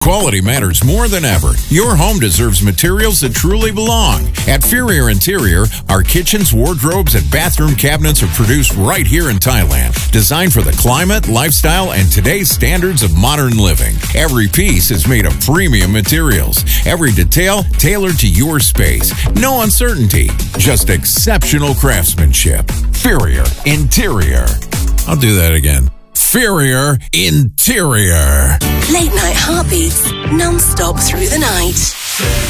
Quality matters more than ever. Your home deserves materials that truly belong. At Furrier Interior, our kitchens, wardrobes, and bathroom cabinets are produced right here in Thailand. Designed for the climate, lifestyle, and today's standards of modern living. Every piece is made of premium materials. Every detail tailored to your space. No uncertainty, just exceptional craftsmanship. Furrier Interior. I'll do that again. Furrier Interior. Late night heartbeats, non-stop through the night.